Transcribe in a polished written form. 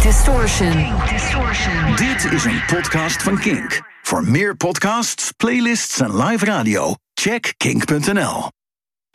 Distortion. Dit is een podcast van Kink. Voor meer podcasts, playlists en live radio, check kink.nl.